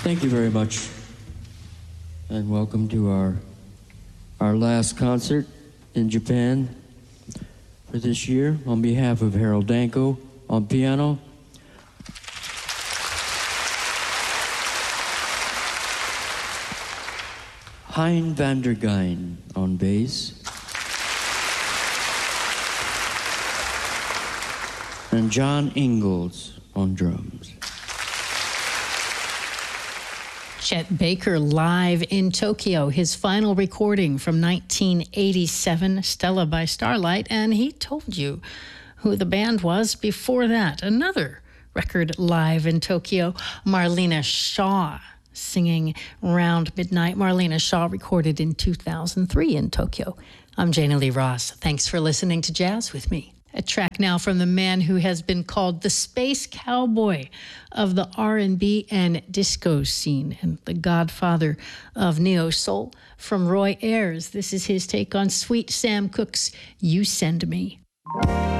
Thank you very much, and welcome to our last concert in Japan for this year. On behalf of Harold Danko on piano, Hein van der Geyn on bass, and John Ingalls on drums. Chet Baker live in Tokyo, his final recording from 1987, Stella by Starlight, and he told you who the band was before that. Another record live in Tokyo, Marlena Shaw singing Round Midnight. Marlena Shaw recorded in 2003 in Tokyo. I'm Jana Lee Ross. Thanks for listening to Jazz with me. A track now from the man who has been called the space cowboy of the R&B and disco scene and the godfather of neo-soul, from Roy Ayers. This is his take on Sweet Sam Cooke's You Send Me.